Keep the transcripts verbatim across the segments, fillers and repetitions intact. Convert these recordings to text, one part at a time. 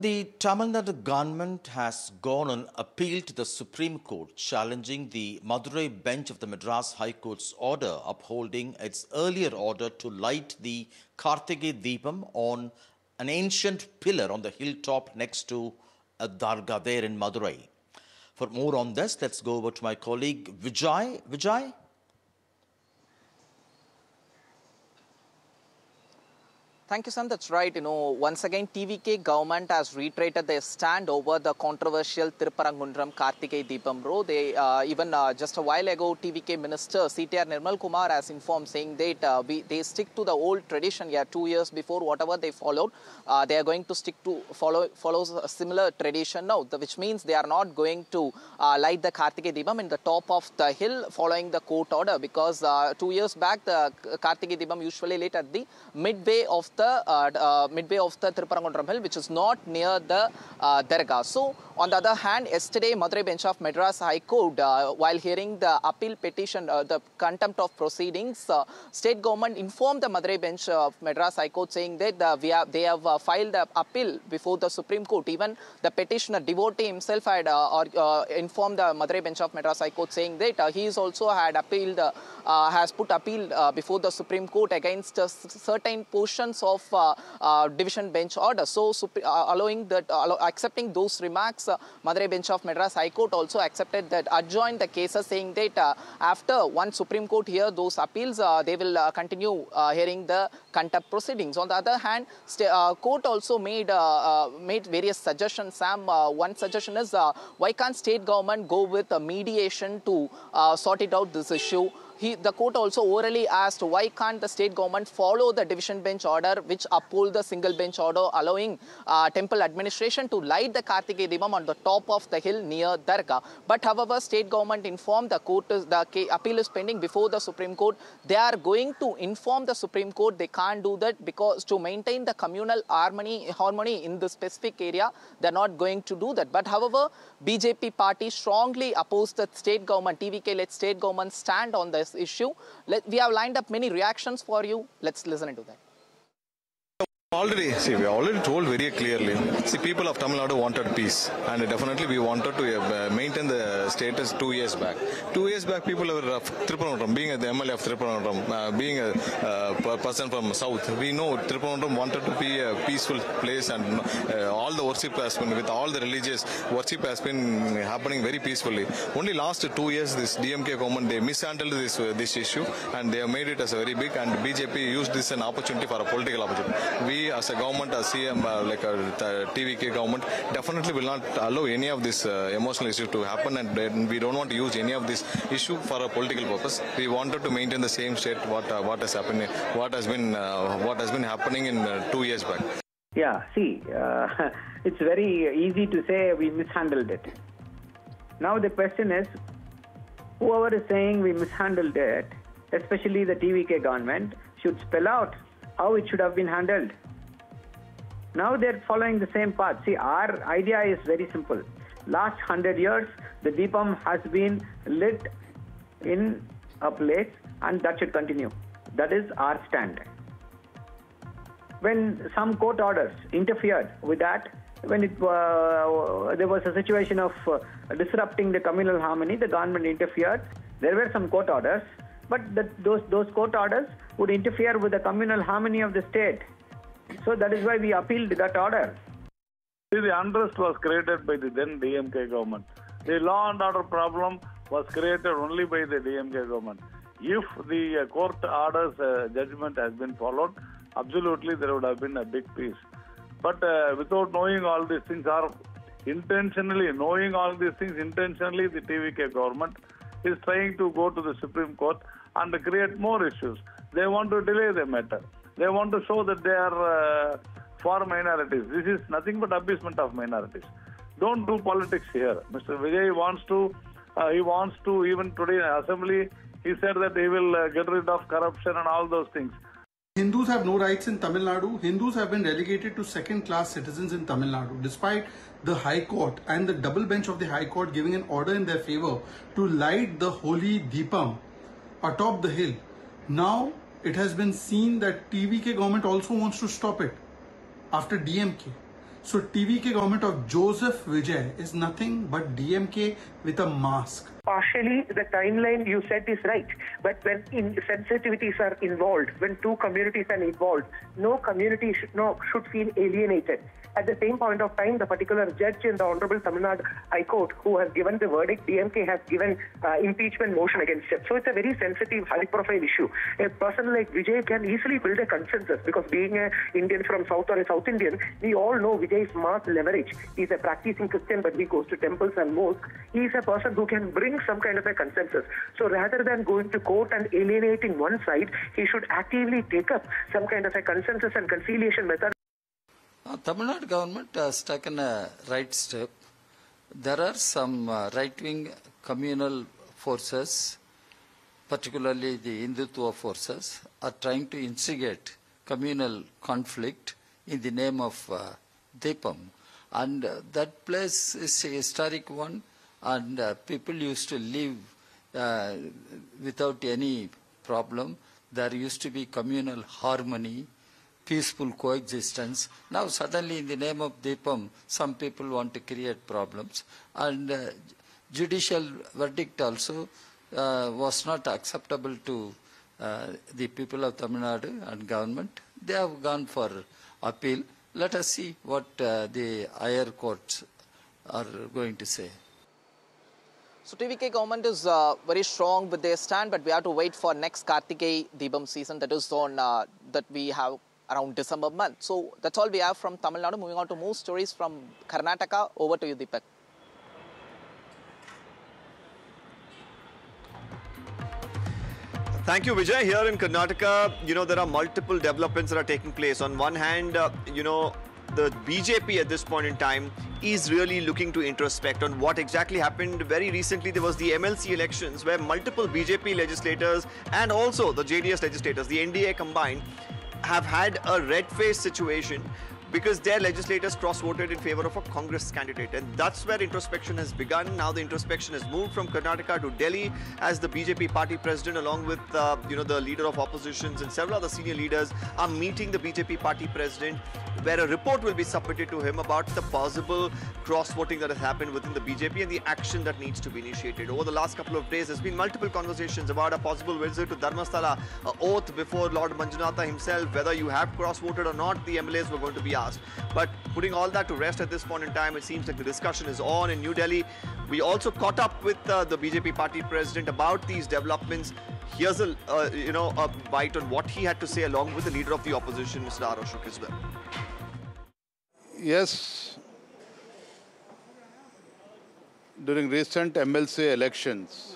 The Tamil Nadu government has gone on appeal to the Supreme Court, challenging the Madurai bench of the Madras High Court's order upholding its earlier order to light the Kartikeya Deepam on an ancient pillar on the hilltop next to a dargah there in Madurai. For more on this, let's go over to my colleague Vijay. Vijay? Thank you, Sam. That's right. You know, once again, T V K government has reiterated their stand over the controversial Tirupparangundram Kartikeya Deepam road. They uh, even uh, just a while ago, T V K Minister C T R Nirmal Kumar has informed, saying that uh, we, they stick to the old tradition. Yeah, two years before, whatever they followed, uh, they are going to stick to follow follows a similar tradition now, which means they are not going to uh, light the Kartikeya Deepam in the top of the hill following the court order, because uh, two years back the Kartikeya Deepam usually lit at the midway of the The, uh, uh, midway of the Tirupparangundram hill, which is not near the uh, dargah. So, on the other hand, yesterday, Madurai bench of Madras High Court, uh, while hearing the appeal petition, uh, the contempt of proceedings, uh, state government informed the Madurai bench of Madras High Court, saying that uh, we have, they have uh, filed the appeal before the Supreme Court. Even the petitioner, devotee himself, had uh, or, uh, informed the Madurai bench of Madras High Court, saying that uh, he is also had appealed, uh, uh, has put appeal uh, before the Supreme Court against uh, certain portions of of uh, uh, division bench order. So, uh, allowing that, uh, allow, accepting those remarks, uh, Madurai bench of Madras High Court also accepted that, adjourned the cases, saying that uh, after one Supreme Court hear those appeals, uh, they will uh, continue uh, hearing the contempt proceedings. On the other hand, uh, court also made uh, uh, made various suggestions. Sam, uh, one suggestion is uh, why can't state government go with a mediation to uh, sort it out this issue? He, the court also orally asked why can't the state government follow the division bench order which uphold the single bench order allowing uh, temple administration to light the Kartikeya Deepam on the top of the hill near dargah. But however, state government informed the court is, the appeal is pending before the Supreme Court. They are going to inform the Supreme Court they can't do that because to maintain the communal harmony, harmony in the specific area, they're not going to do that. But however, B J P party strongly opposed the state government, T V K-led state government stand on this issue. Let, we have lined up many reactions for you. Let's listen into that. Already, see, we already told very clearly. See, people of Tamil Nadu wanted peace, and definitely we wanted to uh, maintain the status two years back. Two years back, people were uh, Tirupparangundram, being the M L A of Tirupparangundram, uh, being a uh, person from South. We know Tirupparangundram wanted to be a peaceful place, and uh, all the worship has been, with all the religious worship has been happening very peacefully. Only last two years, this D M K government, they mishandled this uh, this issue, and they have made it as a very big, and B J P used this as an opportunity for a political opportunity. We as a government, as C M, uh, like a T V K government, definitely will not allow any of this uh, emotional issue to happen, and we don't want to use any of this issue for a political purpose. We wanted to maintain the same state what uh, what has happened, what has been uh, what has been happening in uh, two years back. Yeah, see, uh, it's very easy to say we mishandled it. Now the question is, whoever is saying we mishandled it, especially the T V K government, should spell out how it should have been handled. Now they're following the same path. See, our idea is very simple. Last hundred years, the Deepam has been lit in a place, and that should continue. That is our stand. When some court orders interfered with that, when it uh, there was a situation of uh, disrupting the communal harmony, the government interfered. There were some court orders, but the, those those court orders would interfere with the communal harmony of the state. So that is why we appealed that order. See, the unrest was created by the then D M K government. The law and order problem was created only by the D M K government. If the uh, court order's uh, judgment has been followed, absolutely there would have been a big peace. But uh, without knowing all these things, or intentionally knowing all these things, intentionally the T V K government is trying to go to the Supreme Court and create more issues. They want to delay the matter. They want to show that they are uh, for minorities. This is nothing but abasement of minorities. Don't do politics here. Mister Vijay wants to, uh, he wants to, even today in assembly, he said that he will uh, get rid of corruption and all those things. Hindus have no rights in Tamil Nadu. Hindus have been relegated to second-class citizens in Tamil Nadu, despite the High Court and the double bench of the High Court giving an order in their favor to light the holy Deepam atop the hill. Now, it has been seen that T V K government also wants to stop it after D M K. So T V K government of Joseph Vijay is nothing but D M K with a mask. Partially, the timeline you said is right. But when in sensitivities are involved, when two communities are involved, no community should, no, should feel alienated. At the same point of time, the particular judge in the Honorable Tamil Nadu High Court who has given the verdict, D M K has given uh, impeachment motion against it. So it's a very sensitive, high-profile issue. A person like Vijay can easily build a consensus because being an Indian from South or a South Indian, we all know Vijay's mass leverage. He's a practicing Christian, but he goes to temples and mosques. He's a person who can bring some kind of a consensus. So rather than going to court and alienating one side, he should actively take up some kind of a consensus and conciliation method. Uh, Tamil Nadu government has taken a right step. There are some uh, right-wing communal forces, particularly the Hindutva forces, are trying to instigate communal conflict in the name of uh, Deepam. And uh, that place is a historic one, and uh, people used to live uh, without any problem. There used to be communal harmony, peaceful coexistence. Now suddenly in the name of Deepam, some people want to create problems. And uh, judicial verdict also uh, was not acceptable to uh, the people of Tamil Nadu and government. They have gone for appeal. Let us see what uh, the higher courts are going to say. So T V K government is uh, very strong with their stand, but we have to wait for next Kartikeya Deepam season, that is on uh, that we have around December month. So that's all we have from Tamil Nadu. Moving on to more stories from Karnataka. Over to you, Deepak. Thank you, Vijay. Here in Karnataka, you know, there are multiple developments that are taking place. On one hand, uh, you know, the B J P at this point in time is really looking to introspect on what exactly happened. Very recently, there was the M L C elections where multiple B J P legislators and also the J D S legislators, the N D A combined, have had a red-faced situation because their legislators cross-voted in favor of a Congress candidate. And that's where introspection has begun. Now the introspection has moved from Karnataka to Delhi as the B J P party president along with uh, you know, the leader of oppositions and several other senior leaders are meeting the B J P party president, where a report will be submitted to him about the possible cross-voting that has happened within the B J P and the action that needs to be initiated. Over the last couple of days, there's been multiple conversations about a possible visit to Dharmasthala, an oath before Lord Manjunatha himself, whether you have cross-voted or not, the M L As were going to be asked. But putting all that to rest at this point in time, it seems like the discussion is on in New Delhi. We also caught up with uh, the B J P party president about these developments. Here's a uh, you know a bite on what he had to say along with the leader of the opposition, Mister R. Ashok as well. Yes, during recent M L C elections,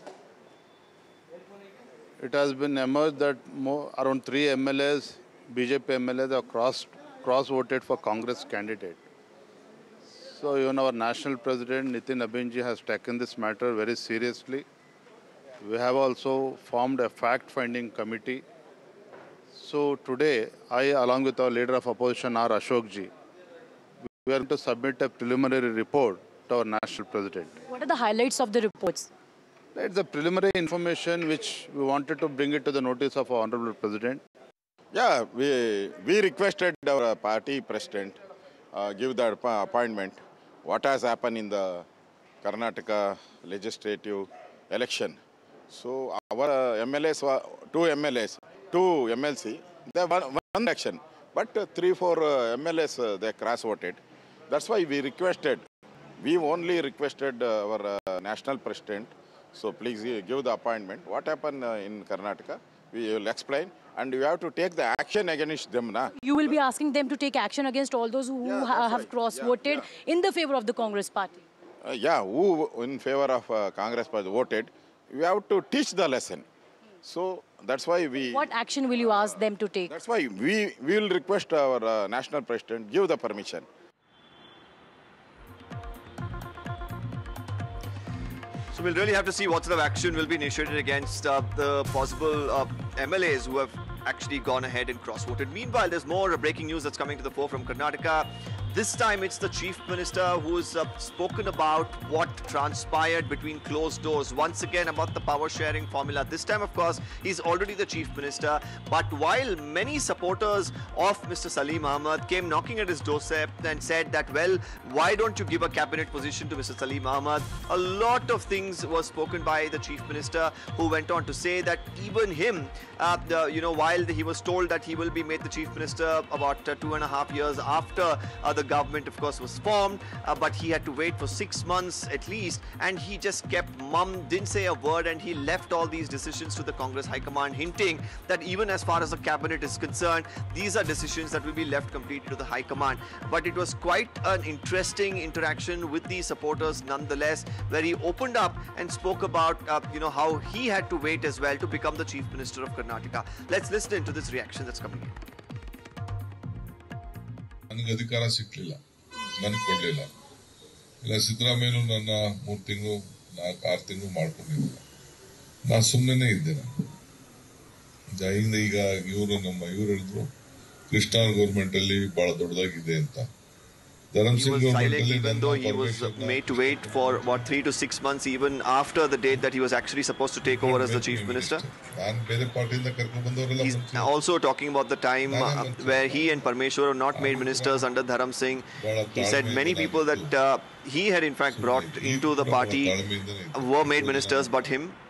it has been emerged that more, around three M L As, B J P M L As, have crossed cross-voted for Congress candidate. So even our national president Nitin Abhinji has taken this matter very seriously. We have also formed a fact-finding committee. So today, I along with our leader of opposition R. Ashokji, we are going to submit a preliminary report to our national president. What are the highlights of the reports? It's the preliminary information which we wanted to bring it to the notice of our honorable president. Yeah, we, we requested our party president uh, give the appointment. What has happened in the Karnataka legislative election. So our uh, M L As, were, two M L As, two M L C, they won one election. But uh, three, four uh, M L As, uh, they cross-voted. That's why we requested, we only requested uh, our uh, national president, so please give the appointment. What happened uh, in Karnataka, we will explain. And you have to take the action against them. Na? You will be asking them to take action against all those who yeah, ha have right. cross-voted yeah, yeah. in the favor of the Congress party. Uh, yeah, who in favor of uh, Congress party voted, we have to teach the lesson. So that's why we... What action will you ask them to take? That's why we, we will request our uh, national president give the permission. So we'll really have to see what sort of action will be initiated against uh, the possible uh, M L As who have actually gone ahead and cross-voted. Meanwhile, there's more breaking news that's coming to the fore from Karnataka. this time it's the Chief Minister who's uh, spoken about what transpired between closed doors. Once again about the power sharing formula. This time, of course, he's already the Chief Minister. But while many supporters of Mister Salim Ahmed came knocking at his doorstep and said that, well, why don't you give a cabinet position to Mister Salim Ahmed? A lot of things were spoken by the Chief Minister, who went on to say that even him, uh, the, you know, while he was told that he will be made the Chief Minister about uh, two and a half years after uh, the government, of course, was formed, uh, but he had to wait for six months at least, and he just kept mum, didn't say a word, and he left all these decisions to the Congress High Command, hinting that even as far as the cabinet is concerned, these are decisions that will be left completely to the High Command. But it was quite an interesting interaction with the supporters nonetheless, where he opened up and spoke about uh, you know, how he had to wait as well to become the Chief Minister of Karnataka. Let's listen to this reaction that's coming in. ನನಗೆ ಅಧಿಕಾರ ಸಿಕ್ಕಲಿಲ್ಲ, ನನಗೆ ಕೊಡಲಿಲ್ಲ. ಇಲ್ಲ ಸಿದ್ದರಾಮಯ್ಯನು ನನ್ನ ಮೂರು ತಿಂಗಳು ನಾಲ್ಕು ಆರು ತಿಂಗಳು ಮಾಡ್ಕೊಂಡಿಲ್ಲ. ನಾನು ಸುಮ್ಮನೆ ಇದ್ದೆ. ನಾನು ಈಗ ಇವರು ನಮ್ಮ ಇವರು ಹೇಳಿದ್ರು ಕೃಷ್ಣ ಗೌರ್ಮೆಂಟ್ ಅಲ್ಲಿ ಬಹಳ ದೊಡ್ಡದಾಗಿದೆ ಅಂತ. He was silent even though he was made to wait for what three to six months even after the date that he was actually supposed to take over as the Chief Minister. He's also talking about the time uh, where he and Parmeshwar were not made ministers under Dharam Singh. He said many people that uh, he had in fact brought into the party were made ministers, but him